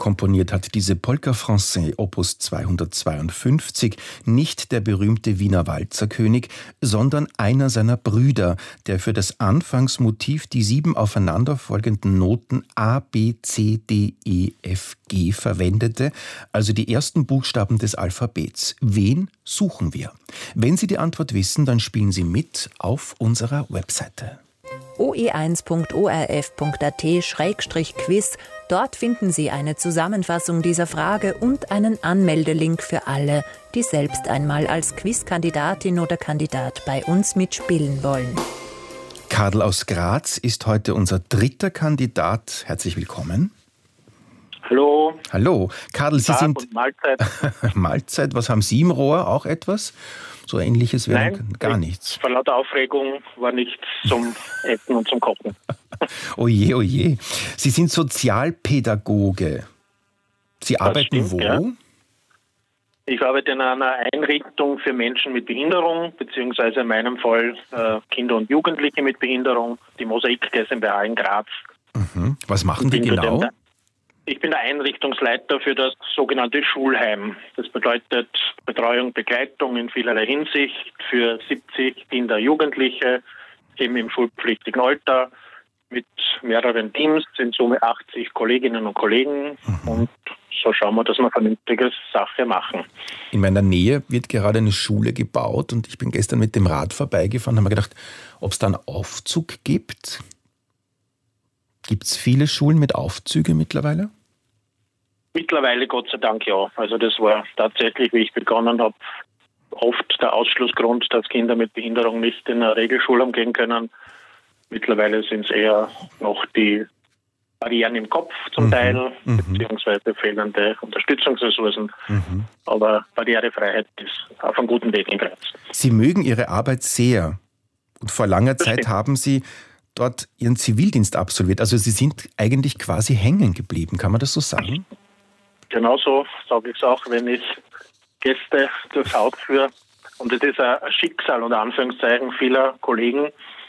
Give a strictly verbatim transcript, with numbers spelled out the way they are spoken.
Komponiert hat diese Polka Française Opus zweihundertzweiundfünfzig nicht der berühmte Wiener Walzerkönig, sondern einer seiner Brüder, der für das Anfangsmotiv die sieben aufeinanderfolgenden Noten A, B, C, D, E, F, G verwendete, also die ersten Buchstaben des Alphabets. Wen suchen wir? Wenn Sie die Antwort wissen, dann spielen Sie mit auf unserer Webseite. o e eins punkt o r f punkt a t Schrägstrich Quiz. Dort finden Sie eine Zusammenfassung dieser Frage und einen Anmeldelink für alle, die selbst einmal als Quizkandidatin oder Kandidat bei uns mitspielen wollen. Kadel aus Graz ist heute unser dritter Kandidat. Herzlich willkommen. Hallo. Hallo. Kadel, Sie Tag sind... und Mahlzeit. Mahlzeit, was haben Sie im Rohr? Auch etwas? So Ähnliches wäre Nein, gar nichts. Vor lauter Aufregung war nichts zum Essen und zum Kochen. Oje, oje. Sie sind Sozialpädagoge. Sie Das arbeiten stimmt, wo? ja. Ich arbeite in einer Einrichtung für Menschen mit Behinderung, beziehungsweise in meinem Fall äh, Kinder und Jugendliche mit Behinderung, die Mosaik GmbH in Graz. Mhm. Was machen die bin genau? Der, ich bin der Einrichtungsleiter für das sogenannte Schulheim. Das bedeutet Betreuung, Begleitung in vielerlei Hinsicht für siebzig Kinder, Jugendliche, eben im schulpflichtigen Alter, mit mehreren Teams, in Summe achtzig Kolleginnen und Kollegen. Mhm. Und so schauen wir, dass wir eine vernünftige Sache machen. In meiner Nähe wird gerade eine Schule gebaut und ich bin gestern mit dem Rad vorbeigefahren und habe mir gedacht, ob es da einen Aufzug gibt. Gibt es viele Schulen mit Aufzügen mittlerweile? Mittlerweile Gott sei Dank ja. Also das war tatsächlich, wie ich begonnen habe, oft der Ausschlussgrund, dass Kinder mit Behinderung nicht in eine Regelschule umgehen können. Mittlerweile sind es eher noch die Barrieren im Kopf zum mhm. Teil, mhm. beziehungsweise fehlende Unterstützungsressourcen. Mhm. Aber Barrierefreiheit ist auf einem guten Weg in Graz. Sie mögen Ihre Arbeit sehr. Und vor langer Das Zeit stimmt. haben Sie dort Ihren Zivildienst absolviert. Also Sie sind eigentlich quasi hängen geblieben. Kann man das so sagen? Genauso sage ich es auch, wenn ich Gäste durchs Haus führe. Und es ist ein Schicksal unter Anführungszeichen vieler Kollegen,